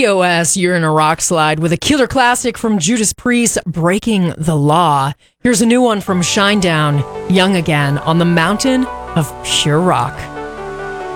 TOS, you're in a rock slide with a killer classic from Judas Priest, Breaking the Law. Here's a new one from Shinedown, Young Again, on the Mountain of Pure Rock.